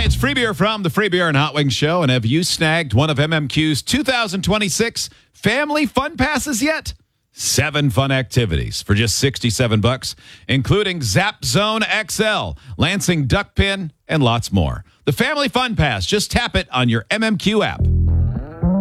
Hi, it's Free Beer from the Free Beer and Hot Wings Show. And have you snagged one of MMQ's 2026 Family Fun Passes yet? 7 fun activities for just $67, including Zap Zone XL, Lansing Duck Pin, and lots more. The Family Fun Pass. Just tap it on your MMQ app.